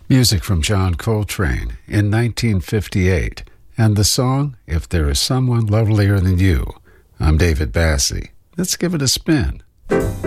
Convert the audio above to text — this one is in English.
Music from John Coltrane in 1958, and the song, If There Is Someone Lovelier Than You. I'm David Bassie. Let's give it a spin.